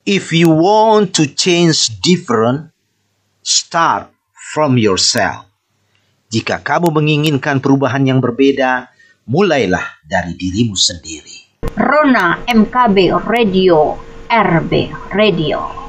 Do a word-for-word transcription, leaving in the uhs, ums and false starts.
If you want to change different, start from yourself. Jika kamu menginginkan perubahan yang berbeda, mulailah dari dirimu sendiri. Rona M K B Radio, R B Radio.